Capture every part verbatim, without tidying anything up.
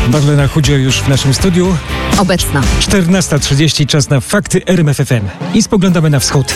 Marlena Chudzio już w naszym studiu. Obecna. czternasta trzydzieści, czas na fakty R M F F M. I spoglądamy na wschód.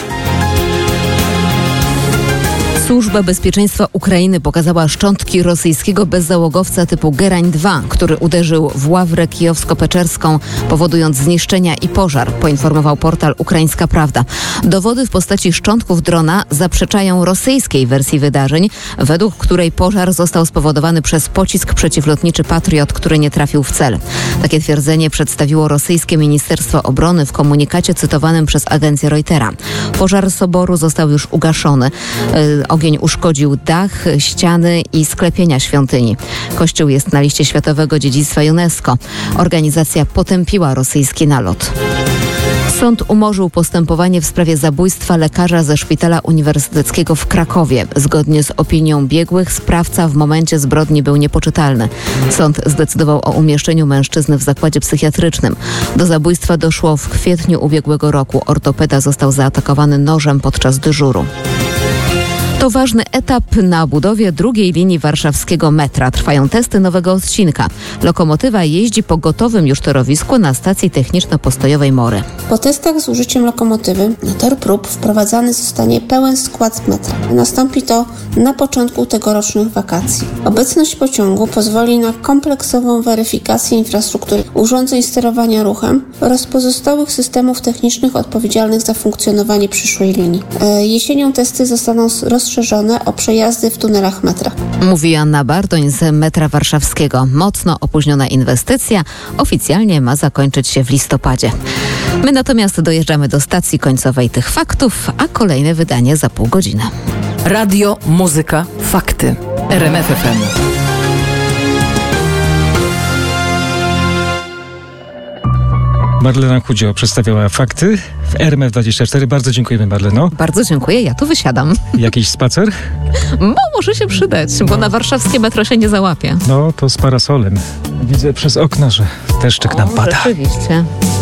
Służba Bezpieczeństwa Ukrainy pokazała szczątki rosyjskiego bezzałogowca typu Gerań dwa, który uderzył w ławrę kijowsko-peczerską, powodując zniszczenia i pożar, poinformował portal Ukraińska Prawda. Dowody w postaci szczątków drona zaprzeczają rosyjskiej wersji wydarzeń, według której pożar został spowodowany przez pocisk przeciwlotniczy Patriot, który nie trafił w cel. Takie twierdzenie przedstawiło rosyjskie Ministerstwo Obrony w komunikacie cytowanym przez agencję Reutera. Pożar soboru został już ugaszony. Ogień uszkodził dach, ściany i sklepienia świątyni. Kościół jest na liście Światowego Dziedzictwa UNESCO. Organizacja potępiła rosyjski nalot. Sąd umorzył postępowanie w sprawie zabójstwa lekarza ze szpitala uniwersyteckiego w Krakowie. Zgodnie z opinią biegłych sprawca w momencie zbrodni był niepoczytalny. Sąd zdecydował o umieszczeniu mężczyzny w zakładzie psychiatrycznym. Do zabójstwa doszło w kwietniu ubiegłego roku. Ortopeda został zaatakowany nożem podczas dyżuru. To ważny etap na budowie drugiej linii warszawskiego metra. Trwają testy nowego odcinka. Lokomotywa jeździ po gotowym już torowisku na stacji techniczno-postojowej Mory. Po testach z użyciem lokomotywy na tor prób wprowadzany zostanie pełen skład metra. Nastąpi to na początku tegorocznych wakacji. Obecność pociągu pozwoli na kompleksową weryfikację infrastruktury, urządzeń sterowania ruchem oraz pozostałych systemów technicznych odpowiedzialnych za funkcjonowanie przyszłej linii. Jesienią testy zostaną rozszerzone o przejazdy w tunelach metra. Mówi Anna Bartoń z metra warszawskiego. Mocno opóźniona inwestycja oficjalnie ma zakończyć się w listopadzie. My natomiast dojeżdżamy do stacji końcowej tych faktów, a kolejne wydanie za pół godziny. Radio, muzyka, fakty. R M F F M. Marlena Chudzio przedstawiała fakty w R M F dwadzieścia cztery. Bardzo dziękujemy, Marleno. Bardzo dziękuję, ja tu wysiadam. Jakiś spacer? Bo może się przydać, bo na warszawskie metro się nie załapie. No, to z parasolem. Widzę przez okno, że deszczyk nam pada. Rzeczywiście.